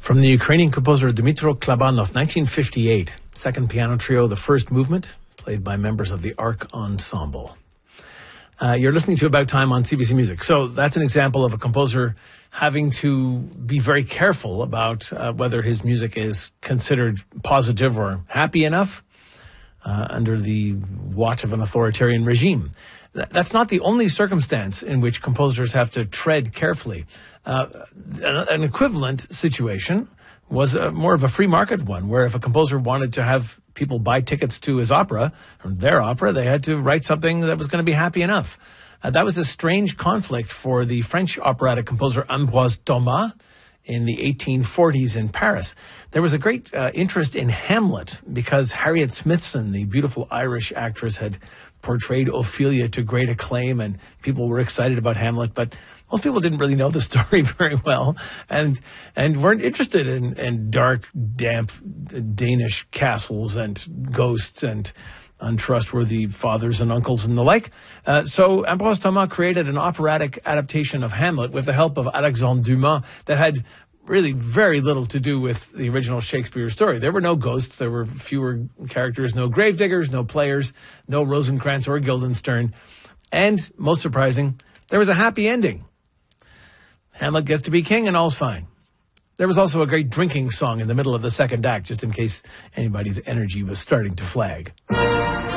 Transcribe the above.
From the Ukrainian composer Dmytro Klabanov, 1958, second piano trio, the first movement, played by members of the Arc Ensemble. You're listening to About Time on CBC Music. So that's an example of a composer having to be very careful about whether his music is considered positive or happy enough under the watch of an authoritarian regime. That's not the only circumstance in which composers have to tread carefully. An equivalent situation was more of a free market one, where if a composer wanted to have people buy tickets to his opera, or their opera, they had to write something that was going to be happy enough. That was a strange conflict for the French operatic composer Ambroise Thomas in the 1840s in Paris. There was a great interest in Hamlet because Harriet Smithson, the beautiful Irish actress, had portrayed Ophelia to great acclaim, and people were excited about Hamlet, but most people didn't really know the story very well and weren't interested in dark, damp Danish castles and ghosts and untrustworthy fathers and uncles and the like. So Ambroise Thomas created an operatic adaptation of Hamlet with the help of Alexandre Dumas that had really very little to do with the original Shakespeare story. There were no ghosts, there were fewer characters, no gravediggers, no players, no Rosencrantz or Guildenstern, and, most surprising, there was a happy ending. Hamlet gets to be king and all's fine. There was also a great drinking song in the middle of the second act, just in case anybody's energy was starting to flag.